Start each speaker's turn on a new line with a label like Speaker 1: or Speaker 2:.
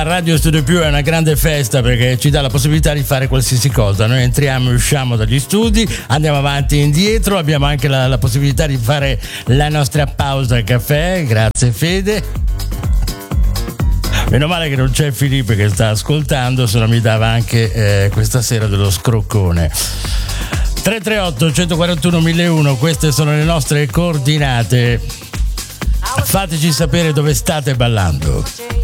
Speaker 1: Radio Studio Più è una grande festa perché ci dà la possibilità di fare qualsiasi cosa. Noi entriamo e usciamo dagli studi, andiamo avanti e indietro, abbiamo anche la possibilità di fare la nostra pausa caffè. Grazie Fede. Meno male che non c'è Filippo che sta ascoltando, se no mi dava anche questa sera dello scroccone. 338 141 1001, queste sono le nostre coordinate. Fateci sapere dove state ballando.